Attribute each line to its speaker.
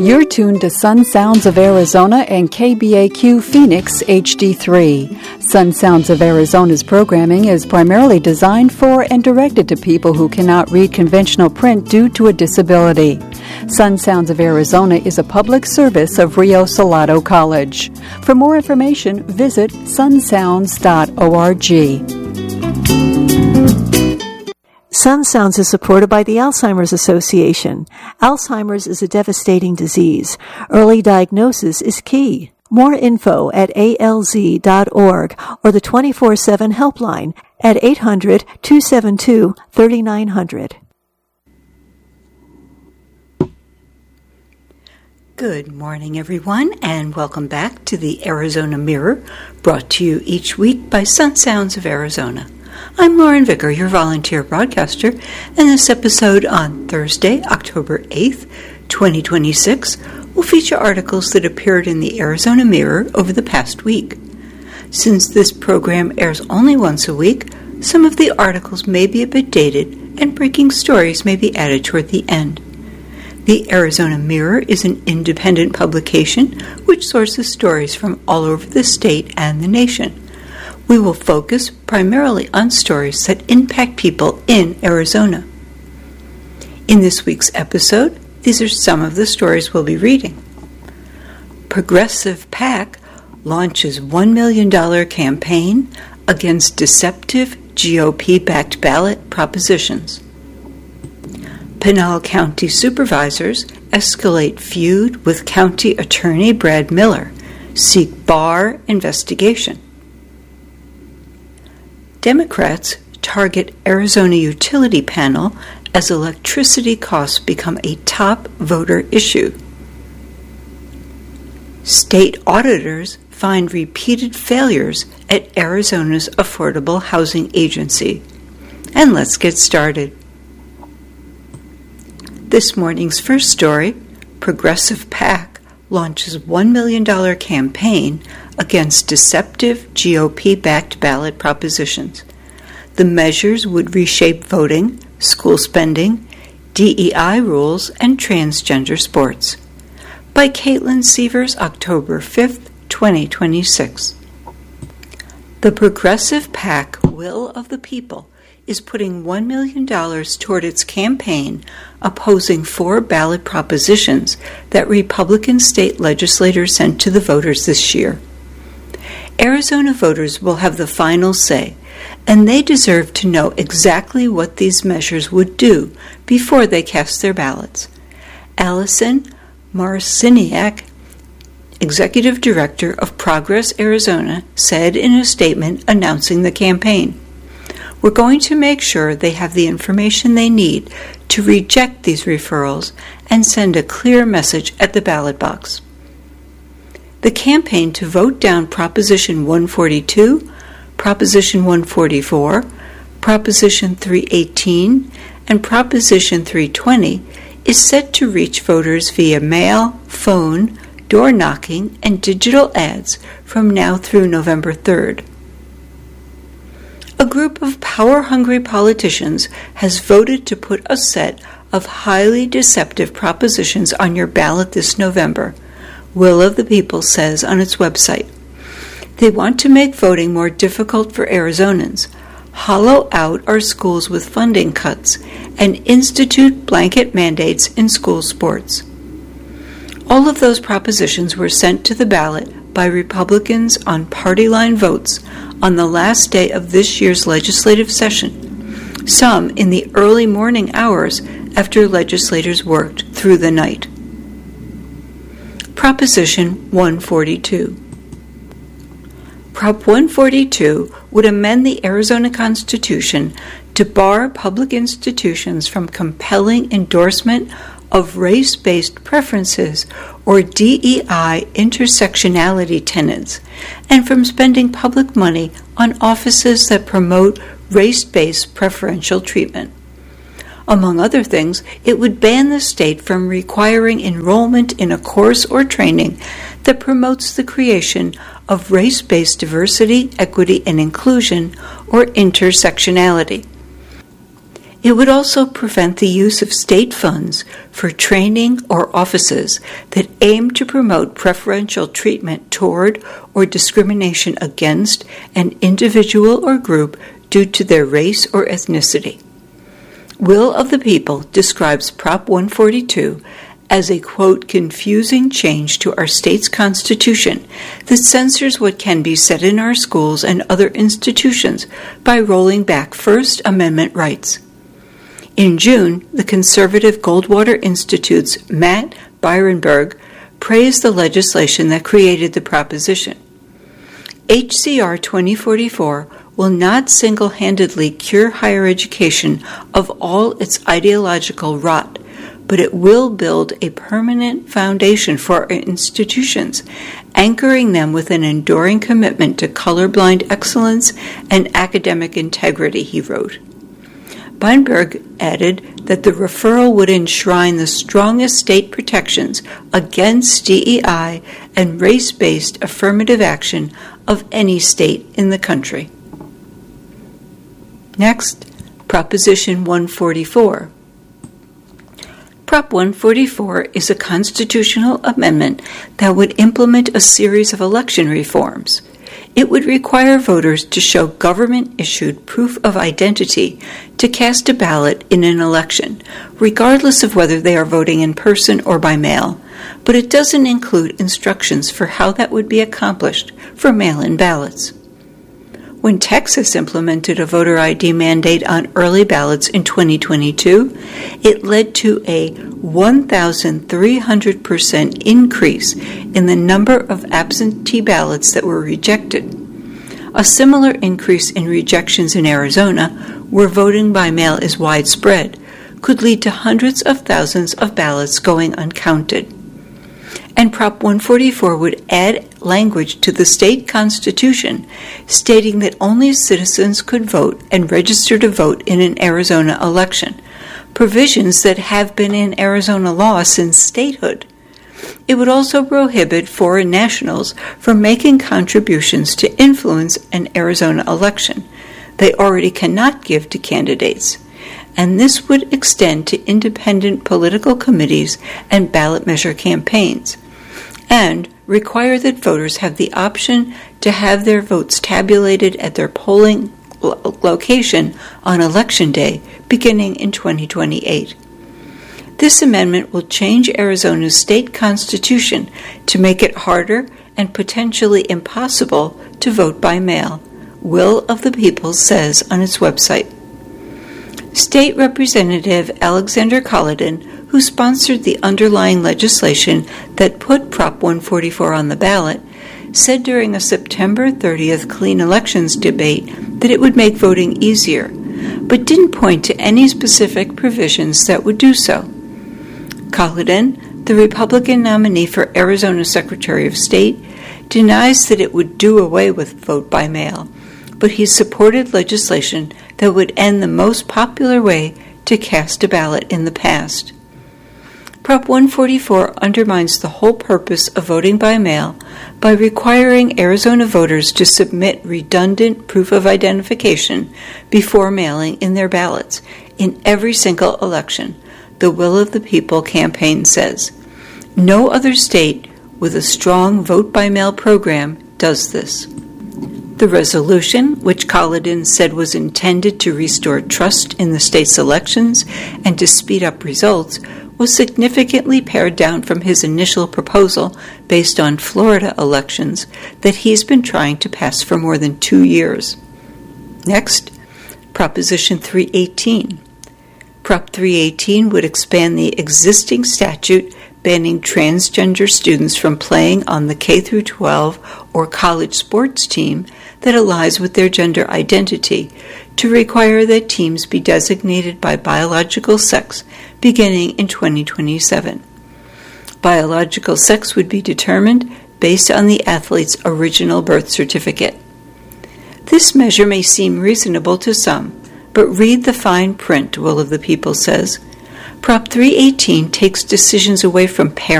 Speaker 1: You're tuned to Sun Sounds of Arizona and KBAQ Phoenix HD3. Sun Sounds of Arizona's programming is primarily designed for and directed to people who cannot read conventional print due to a disability. Sun Sounds of Arizona is a public service of Rio Salado College. For more information, visit sunsounds.org.
Speaker 2: Sun Sounds is supported by the Alzheimer's Association. Alzheimer's is a devastating disease. Early diagnosis is key. More info at alz.org or the 24/7 helpline at 800-272-3900.
Speaker 3: Good morning, everyone, and welcome back to the Arizona Mirror, brought to you each week by Sun Sounds of Arizona. I'm Lauren Vicker, your volunteer broadcaster, and this episode on Thursday, October 8th, 2026, will feature articles that appeared in the Arizona Mirror over the past week. Since this program airs only once a week, some of the articles may be a bit dated, and breaking stories may be added toward the end. The Arizona Mirror is an independent publication which sources stories from all over the state and the nation. We will focus primarily on stories that impact people in Arizona. In this week's episode, these are some of the stories we'll be reading. Progressive PAC launches $1 million campaign against deceptive GOP-backed ballot propositions. Pinal County supervisors escalate feud with County Attorney Brad Miller, seek Barr investigation. Democrats target Arizona utility panel as electricity costs become a top voter issue. State auditors find repeated failures at Arizona's Affordable Housing Agency. And let's get started. This morning's first story, Progressive PAC launches $1 million campaign against deceptive GOP-backed ballot propositions. The measures would reshape voting, school spending, DEI rules, and transgender sports. By Caitlin Sievers, October 5th, 2026. The Progressive PAC Will of the People is putting $1 million toward its campaign opposing 4 ballot propositions that Republican state legislators sent to the voters this year. Arizona voters will have the final say, and they deserve to know exactly what these measures would do before they cast their ballots. Allison Marciniak, Executive Director of Progress Arizona, said in a statement announcing the campaign, "We're going to make sure they have the information they need to reject these referrals and send a clear message at the ballot box." The campaign to vote down Proposition 142, Proposition 144, Proposition 318, and Proposition 320 is set to reach voters via mail, phone, door knocking, and digital ads from now through November 3rd. A group of power-hungry politicians has voted to put a set of highly deceptive propositions on your ballot this November, Will of the People says on its website. They want to make voting more difficult for Arizonans, hollow out our schools with funding cuts, and institute blanket mandates in school sports. All of those propositions were sent to the ballot by Republicans on party line votes on the last day of this year's legislative session, some in the early morning hours after legislators worked through the night. Proposition 142. Prop 142 would amend the Arizona Constitution to bar public institutions from compelling endorsement of race-based preferences or DEI intersectionality tenets, and from spending public money on offices that promote race-based preferential treatment. Among other things, it would ban the state from requiring enrollment in a course or training that promotes the creation of race-based diversity, equity, and inclusion, or intersectionality. It would also prevent the use of state funds for training or offices that aim to promote preferential treatment toward or discrimination against an individual or group due to their race or ethnicity. Will of the People describes Prop 142 as a, quote, confusing change to our state's constitution that censors what can be said in our schools and other institutions by rolling back First Amendment rights. In June, the conservative Goldwater Institute's Matt Birenberg praised the legislation that created the proposition. HCR 2044 will not single-handedly cure higher education of all its ideological rot, but it will build a permanent foundation for our institutions, anchoring them with an enduring commitment to colorblind excellence and academic integrity, he wrote. Birenberg added that the referral would enshrine the strongest state protections against DEI and race-based affirmative action of any state in the country. Next, Proposition 144. Prop 144 is a constitutional amendment that would implement a series of election reforms. It would require voters to show government-issued proof of identity to cast a ballot in an election, regardless of whether they are voting in person or by mail, but it doesn't include instructions for how that would be accomplished for mail-in ballots. When Texas implemented a voter ID mandate on early ballots in 2022, it led to a 1,300% increase in the number of absentee ballots that were rejected. A similar increase in rejections in Arizona, where voting by mail is widespread, could lead to hundreds of thousands of ballots going uncounted. And Prop 144 would add language to the state constitution stating that only citizens could vote and register to vote in an Arizona election, provisions that have been in Arizona law since statehood. It would also prohibit foreign nationals from making contributions to influence an Arizona election. They already cannot give to candidates. And this would extend to independent political committees and ballot measure campaigns, and require that voters have the option to have their votes tabulated at their polling location on Election Day beginning in 2028. This amendment will change Arizona's state constitution to make it harder and potentially impossible to vote by mail, Will of the People says on its website. State Representative Alexander Colliden, who sponsored the underlying legislation that put Prop 144 on the ballot, said during a September 30th Clean Elections debate that it would make voting easier, but didn't point to any specific provisions that would do so. Colliden, the Republican nominee for Arizona Secretary of State, denies that it would do away with vote by mail, but he supported legislation that would end the most popular way to cast a ballot in the past. Prop 144 undermines the whole purpose of voting by mail by requiring Arizona voters to submit redundant proof of identification before mailing in their ballots in every single election, the Will of the People campaign says. No other state with a strong vote-by-mail program does this. The resolution, which Colliden said was intended to restore trust in the state's elections and to speed up results, was significantly pared down from his initial proposal based on Florida elections that he's been trying to pass for more than 2 years. Next, Proposition 318. Prop 318 would expand the existing statute banning transgender students from playing on the K-12 or college sports team that aligns with their gender identity to require that teams be designated by biological sex beginning in 2027. Biological sex would be determined based on the athlete's original birth certificate. This measure may seem reasonable to some, but read the fine print, Will of the People says. Prop 318 takes decisions away from parents